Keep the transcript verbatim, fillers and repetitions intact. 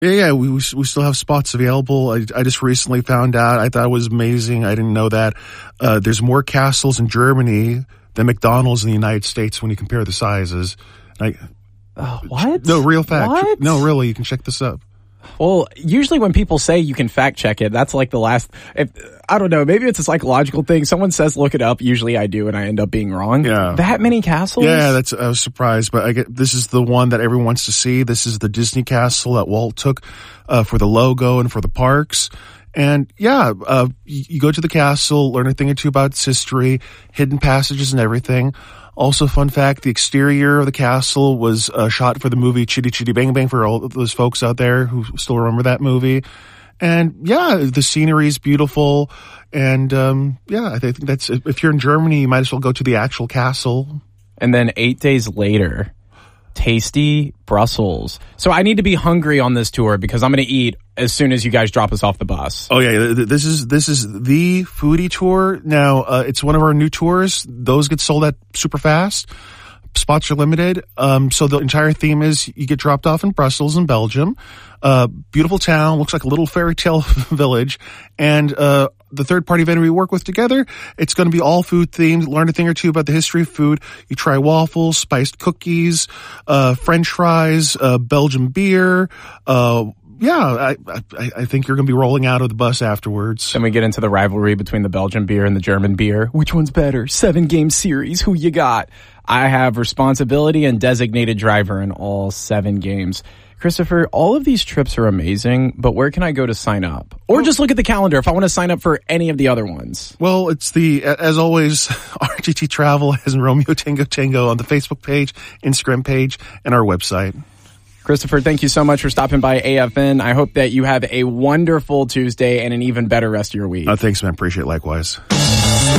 Yeah, yeah, we we still have spots available. I, I just recently found out. I thought it was amazing. I didn't know that. Uh, there's more castles in Germany than McDonald's in the United States when you compare the sizes. I, uh, what? No, real fact. What? No, really, you can check this up. Well, usually when people say you can fact check it, that's like the last, if, I don't know, maybe it's a psychological thing. Someone says look it up, usually I do, and I end up being wrong. Yeah. That many castles? Yeah, that's, I was surprised, but I get, this is the one that everyone wants to see. This is the Disney castle that Walt took, uh, for the logo and for the parks. And yeah, uh, you, you go to the castle, learn a thing or two about its history, hidden passages and everything. Also, fun fact, the exterior of the castle was uh, shot for the movie Chitty Chitty Bang Bang for all of those folks out there who still remember that movie. And yeah, the scenery is beautiful. And um, yeah, I think that's, if you're in Germany, you might as well go to the actual castle. And then eight days later, tasty Brussels. So I need to be hungry on this tour because I'm going to eat as soon as you guys drop us off the bus. Oh yeah, this is this is the foodie tour. Now uh, it's one of our new tours. Those get sold out super fast. Spots are limited. Um, so the entire theme is you get dropped off in Brussels in Belgium. Uh, beautiful town, looks like a little fairy tale village. And uh, the third party vendor we work with together, it's going to be all food themed. Learn a thing or two about the history of food. You try waffles, spiced cookies, uh, French fries, uh, Belgian beer. Uh, yeah, I, I, I think you're going to be rolling out of the bus afterwards. Then we get into the rivalry between the Belgian beer and the German beer. Which one's better? Seven game series. Who you got? I have responsibility and designated driver in all seven games. Christopher, all of these trips are amazing, but where can I go to sign up? Or just look at the calendar if I want to sign up for any of the other ones. Well, it's the, as always, R T T Travel has Romeo Tango Tango on the Facebook page, Instagram page, and our website. Christopher, thank you so much for stopping by A F N. I hope that you have a wonderful Tuesday and an even better rest of your week. Uh, thanks, man. Appreciate it. Likewise.